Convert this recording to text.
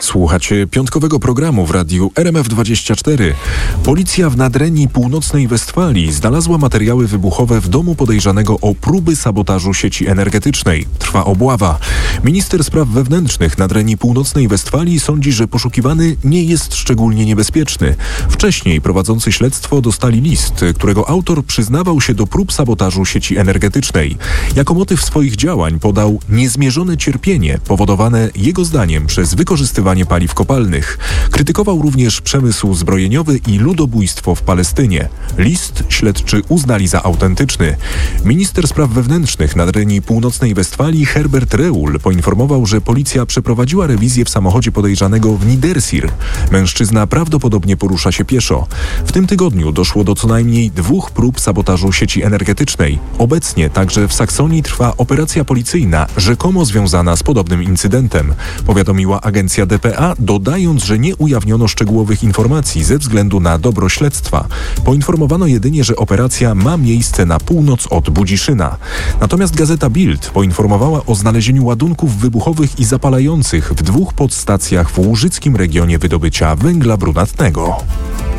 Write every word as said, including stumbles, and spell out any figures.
Słuchacie piątkowego programu w radiu R M F dwadzieścia cztery. Policja w Nadrenii Północnej Westfalii znalazła materiały wybuchowe w domu podejrzanego o próby sabotażu sieci energetycznej. Trwa obława. Minister Spraw Wewnętrznych Nadrenii Północnej Westfalii sądzi, że poszukiwany nie jest szczególnie niebezpieczny. Wcześniej prowadzący śledztwo dostali list, którego autor przyznawał się do prób sabotażu sieci energetycznej. Jako motyw swoich działań podał niezmierzone cierpienie powodowane jego zdaniem przez wykorzystywanie paliw kopalnych. Krytykował również przemysł zbrojeniowy i ludobójstwo w Palestynie. List śledczy uznali za autentyczny. Minister Spraw Wewnętrznych Nadrenii Północnej Westfalii Herbert Reul poinformował, że policja przeprowadziła rewizję w samochodzie podejrzanego w Niedersir. Mężczyzna prawdopodobnie porusza się pieszo. W tym tygodniu doszło do co najmniej dwóch prób sabotażu sieci energetycznej. Obecnie także w Saksonii trwa operacja policyjna rzekomo związana z podobnym incydentem, powiadomiła agencja D P A, dodając, że nie ujawniono szczegółowych informacji ze względu na dobro śledztwa. Poinformowano jedynie, że operacja ma miejsce na północ od Budziszyna. Natomiast gazeta Bild poinformowała o znalezieniu ładunków wybuchowych i zapalających w dwóch podstacjach w łużyckim regionie wydobycia węgla brunatnego.